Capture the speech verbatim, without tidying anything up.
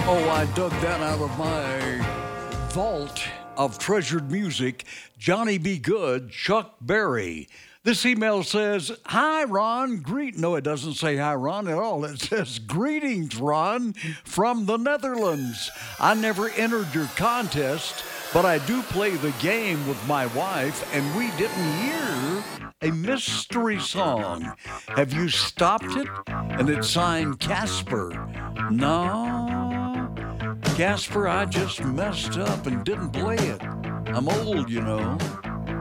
Oh, I dug that out of my vault of treasured music. Johnny B. Good, Chuck Berry. This email says, "Hi, Ron. Greet." No, it doesn't say hi, Ron at all. It says, "Greetings, Ron, from the Netherlands. I never entered your contest, but I do play the game with my wife, and we didn't hear a mystery song. Have you stopped it?" And it's signed Casper. No, Casper, I just messed up and didn't play it. I'm old, you know.